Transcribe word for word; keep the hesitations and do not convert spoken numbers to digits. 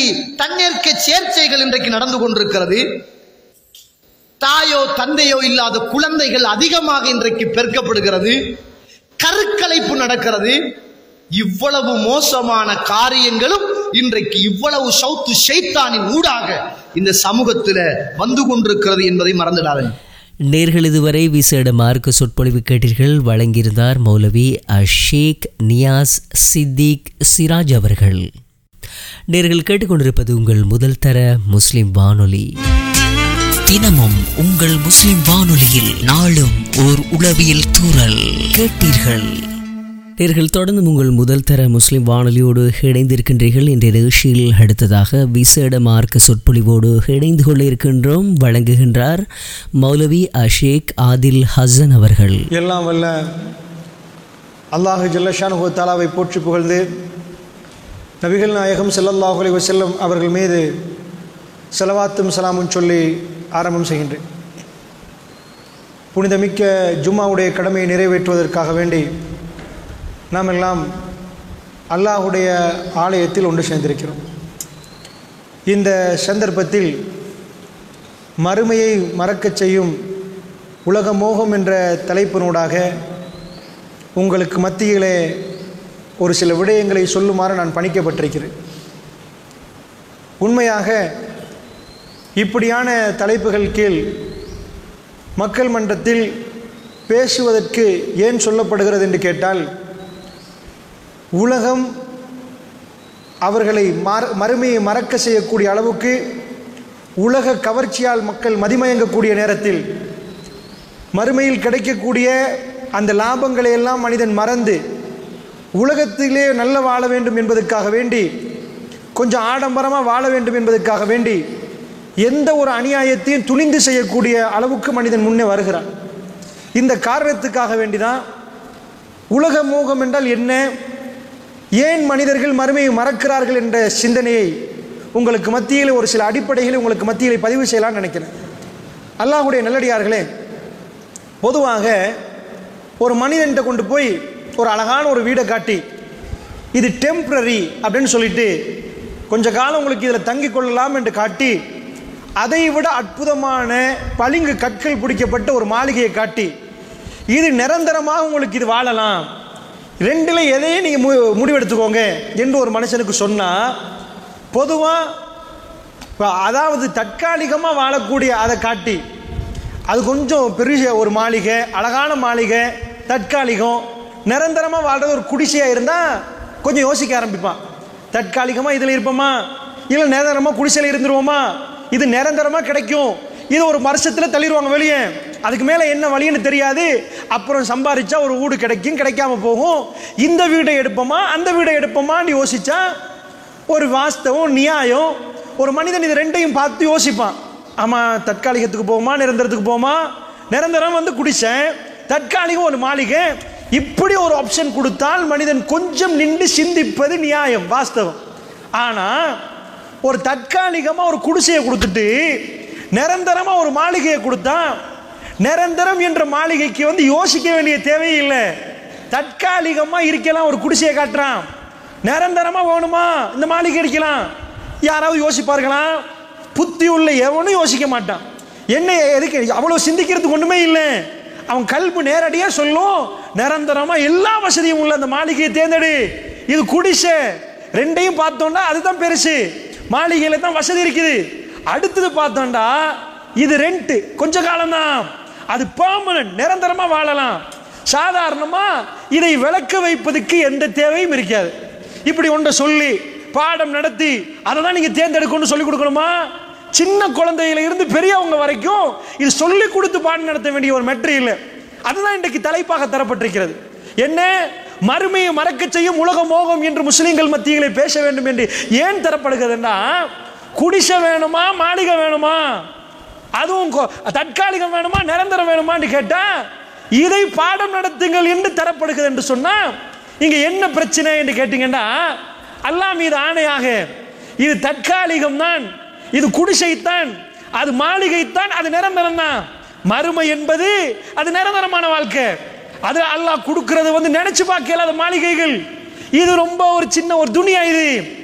தன்னேற்க சேர்ச்சைகள் இன்றைக்கு நடந்து கொண்டிருக்கிறது. தாயோ தந்தையோ இல்லாத குழந்தைகள் அதிகமாக இன்றைக்கு பெருக்கப்படுகிறது. கருக்கலைப்பு நடக்கிறது. இவ்வளவு மோசமான காரியங்களும் இன்றைக்கு இவ்வளவு சௌத்து ஷைத்தானின் ஊடாக இந்த சமூகத்தில் வந்து கொண்டிருக்கிறது என்பதை மறந்துடாதீங்க. நேர்கள் இதுவரை விசேட மார்க்க சொற்பொழிவு கேட்டீர்கள். வழங்கியிருந்தார் மௌலவி ஷேக் நியாஸ் சித்திக் சிராஜ் அவர்கள். நேர்கள் கேட்டுக்கொண்டிருப்பது உங்கள் முதல் தர முஸ்லிம் வானொலி. தினமும் உங்கள் முஸ்லிம் வானொலியில் நாளும் ஓர் உளவியல் தூறல் கேட்டீர்கள். நேர்கள் தொடர்ந்து உங்கள் முதல் தர முஸ்லிம் வானொலியோடு இணைந்திருக்கின்றீர்கள். இன்றைய நிகழ்ச்சியில் அடுத்ததாக விசேட மார்க்க சொற்பொழிவோடு இணைந்து கொள்ள இருக்கின்றோம். வழங்குகின்றார் மௌலவி ஷேக் ஆதில் ஹசன் அவர்கள். எல்லாம் வல்ல அல்லாஹ் ஜல்லஷானுஹு தஆலாவை போற்றி புகழ்ந்து நபிகள் நாயகம் ஸல்லல்லாஹு அலைஹி வஸல்லம் அவர்கள் மீது ஸலவாத்தும் ஸலாமும் சொல்லி ஆரம்பம் செய்கின்றேன். புனிதமிக்க ஜும்மாவுடைய கடமையை நிறைவேற்றுவதற்காக வேண்டி நாம் எல்லாம் அல்லாஹுடைய ஆலயத்தில் ஒன்று சேர்ந்திருக்கிறோம். இந்த சந்தர்ப்பத்தில் மறுமையை மறக்கச் செய்யும் உலக மோகம் என்ற தலைப்பினூடாக உங்களுக்கு மத்தியிலே ஒரு சில விடயங்களை சொல்லுமாறு நான் பணிக்கப்பட்டிருக்கிறேன். உண்மையாக இப்படியான தலைப்புகள் கீழ் மக்கள் மன்றத்தில் பேசுவதற்கு ஏன் சொல்லப்படுகிறது என்று கேட்டால், உலகம் அவர்களை மறுமையை மறக்க செய்யக்கூடிய அளவுக்கு உலக கவர்ச்சியால் மக்கள் மதிமயங்கக்கூடிய நேரத்தில் மறுமையில் கிடைக்கக்கூடிய அந்த லாபங்களை எல்லாம் மனிதன் மறந்து உலகத்திலே நல்ல வாழ வேண்டும் என்பதற்காக வேண்டி, கொஞ்சம் ஆடம்பரமாக வாழ வேண்டும் என்பதற்காக வேண்டி எந்த ஒரு அநியாயத்தையும் துணிந்து செய்யக்கூடிய அளவுக்கு மனிதன் முன்னே வருகிறான். இந்த காரணத்துக்காக வேண்டிதான் உலக மோகம் என்றால் என்ன, ஏன் மனிதர்கள் மறுமையை மறக்கிறார்கள் என்ற சிந்தனையை உங்களுக்கு மத்தியில் ஒரு சில அடிப்படைகளை உங்களுக்கு மத்தியில் பதிவு செய்யலாம்னு நினைக்கிறேன். அல்லாஹ்வுடைய நல்லடியார்களே, பொதுவாக ஒரு மனிதன்கிட்ட கொண்டு போய் ஒரு அழகான ஒரு வீடை காட்டி இது டெம்பரரி அப்படின்னு சொல்லிட்டு கொஞ்ச காலம் உங்களுக்கு இதில் தங்கி கொள்ளலாம் என்று காட்டி, அதை விட அற்புதமான பளிங்கு கற்கள் பிடிக்கப்பட்ட ஒரு மாளிகையை காட்டி இது நிரந்தரமாக உங்களுக்கு இது வாழலாம், ரெண்டில் எதையும் நீங்கள் மு முடிவெடுத்துக்கோங்க என்று ஒரு மனுஷனுக்கு சொன்னால், பொதுவாக அதாவது தற்காலிகமாக வாழக்கூடிய அதை காட்டி அது கொஞ்சம் பெரிய ஒரு மாளிகை, அழகான மாளிகை, தற்காலிகம், நிரந்தரமாக வாழ்றது ஒரு குடிசையாக இருந்தால் கொஞ்சம் யோசிக்க ஆரம்பிப்பான். தற்காலிகமாக இதில் இருப்போமா, இல்லை நிரந்தரமாக குடிசையில் இருந்துருவோமா, இது நிரந்தரமாக கிடைக்கும், இது ஒரு வருஷத்தில் தள்ளிடுவாங்க வெளியே, அதுக்கு மேலே என்ன வழின்னு தெரியாது, அப்புறம் சம்பாதிச்சா ஒரு வீடு கிடைக்கும், கிடைக்காம போகும், இந்த வீடை எடுப்போமா அந்த வீடை எடுப்போமான்னு யோசிச்சா ஒரு வாஸ்தவம் நியாயம். ஒரு மனிதன் இது ரெண்டையும் பார்த்து யோசிப்பான். ஆமாம், தற்காலிகத்துக்கு போகுமா நிரந்தரத்துக்கு போகுமா, நிரந்தரம் வந்து குடிசேன், தற்காலிகம் ஒரு மாளிகை, இப்படி ஒரு ஆப்ஷன் கொடுத்தால் மனிதன் கொஞ்சம் நின்று சிந்திப்பது நியாயம், வாஸ்தவம். ஆனால் ஒரு தற்காலிகமாக ஒரு குடிசையை கொடுத்துட்டு நிரந்தரமாக ஒரு மாளிகையை கொடுத்தா, நிரந்தரம் என்ற மாளிகைக்கு வந்து யோசிக்க வேண்டிய தேவையில்லை. தற்காலிகமாக இருக்கலாம் ஒரு குடிசையை காட்டுறான், நிரந்தரமாக வேணுமா இந்த மாளிகை அடிக்கலாம், யாராவது யோசிப்பார்களா? புத்தி உள்ள எவனும் யோசிக்க மாட்டான். என்ன எதுக்கு அவ்வளோ சிந்திக்கிறதுக்கு ஒன்றுமே இல்லை. அவன் கல்பு நேரடியாக சொல்லும், நிரந்தரமாக எல்லா வசதியும் உள்ள அந்த மாளிகையை தேர்ந்தெடு, இது குடிசை. ரெண்டையும் பார்த்தோம்னா அதுதான் பெருசு, மாளிகையில் தான் வசதி இருக்குது. அடுத்தது பார்த்தோம்டா இது ரெண்ட், கொஞ்ச காலம்தான், அது பெர்மனன்ட், நிரந்தரமாக வாழலாம். சாதாரணமாக இதை விளக்க வைப்பதுக்கு எந்த தேவையும் இருக்காது. இப்படி ஒன்றை சொல்லி பாடம் நடத்தி அதை தான் நீங்கள் தேர்ந்தெடுக்கணும்னு சொல்லிக் கொடுக்கணுமா? சின்ன குழந்தையில இருந்து பெரியவங்க வரைக்கும் இது சொல்லி கொடுத்து பாடம் நடத்த வேண்டிய ஒரு மெட்ரியல். அதுதான் இன்றைக்கு தலைப்பாக தரப்பட்டிருக்கிறது. என்ன, மறுமையை மறக்க செய்யும் உலக மோகம் என்று முஸ்லிம்கள் மத்தியிலே பேச வேண்டும் என்று ஏன் தரப்படுகிறதுன்னா, குடிசை வேணுமா மாளிகை வேணுமா, அதுவும் தற்காலிகம் வேணுமா நிரந்தரம் வேணுமான்னு கேட்டா இதை பாடம் நடத்துங்கள் என்று தரப்படுகிறது என்று சொன்னா, இங்க என்ன பிரச்சனை என்று கேட்டீங்கன்னா, அல்லாஹ் மீது ஆணையாக இது தற்காலிகம் தான், இது குடிசைத்தான், அது மாளிகைத்தான், அது நிரந்தரம் தான். மறுமை என்பது அது நிரந்தரமான வாழ்க்கை. அது அல்லாஹ் கொடுக்கிறது வந்து நினைச்சு பார்க்கல அது மாளிகைகள். இது ரொம்ப ஒரு சின்ன ஒரு துனியா. இது